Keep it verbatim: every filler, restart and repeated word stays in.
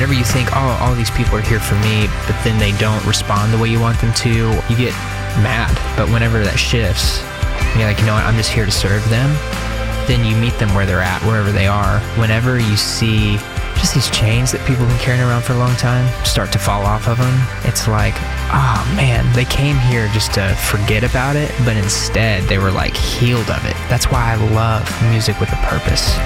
whenever you think, oh, all these people are here for me, but then they don't respond the way you want them to, you get mad. But whenever that shifts, and you're like, you know what, I'm just here to serve them, then you meet them where they're at, wherever they are. Whenever you see just these chains that people have been carrying around for a long time start to fall off of them, it's like, oh man, they came here just to forget about it, but instead they were like healed of it. That's why I love music with a purpose.